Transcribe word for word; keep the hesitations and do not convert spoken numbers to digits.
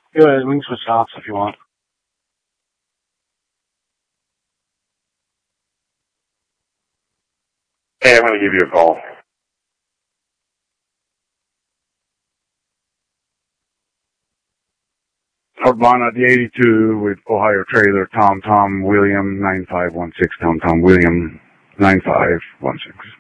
Go ahead, we can switch tops if you want. Hey, I'm going to give you a call. Urbana D eighty-two with Ohio Trailer, Tom Tom William nine five one six, Tom Tom William nine five one six.